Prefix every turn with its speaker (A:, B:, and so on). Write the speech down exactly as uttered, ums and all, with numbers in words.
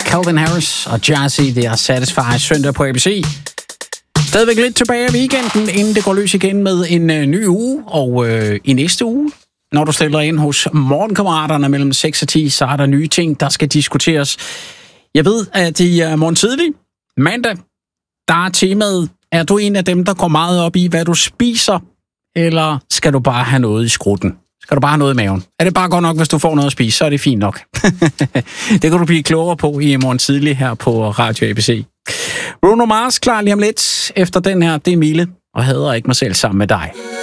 A: Calvin Harris og Jazzy, det er Satisfy søndag på A B C. Stadigvæk lidt tilbage i weekenden, inden det går løs igen med en øh, ny uge. Og øh, i næste uge, når du stiller ind hos morgenkammeraterne mellem seks og ti, så er der nye ting, der skal diskuteres. Jeg ved, at i uh, morgen tidlig, mandag, der er temaet, er du en af dem, der går meget op i, hvad du spiser, eller skal du bare have noget i skrutten? Skal du bare have noget i maven? Er det bare godt nok, hvis du får noget at spise, så er det fint nok. Det kan du blive klogere på i morgen tidlig her på Radio A B C. Bruno Mars klar lige om lidt efter den her, det er Mille, og hader ikke mig selv sammen med dig.